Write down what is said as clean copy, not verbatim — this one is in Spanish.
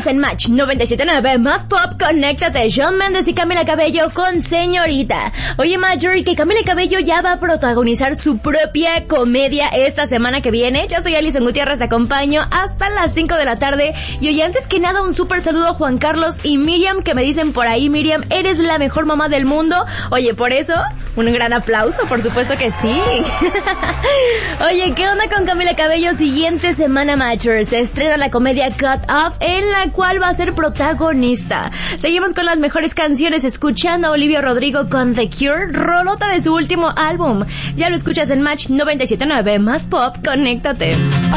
en Match 97.9 Más Pop, conéctate. Shawn Mendes y Camila Cabello con Señorita. Oye, Marjorie, que Camila Cabello ya va a protagonizar su propia comedia esta semana que viene. Yo soy Alison Gutiérrez, te acompaño hasta las 5 de la tarde. Y oye, antes que nada, un súper saludo a Juan Carlos y Miriam, que me dicen por ahí: Miriam, eres la mejor mamá del mundo. Oye, por eso, un gran aplauso, por supuesto que sí. Oye, ¿qué onda con Camila Cabello? Siguiente semana, Matchers, se estrena la comedia Cut Off, en la cual va a ser protagonista. Seguimos con las mejores canciones, escuchando a Olivia Rodrigo con The Cure, rolota de su último álbum. Ya lo escuchas en Match 97.9 Más Pop, conéctate.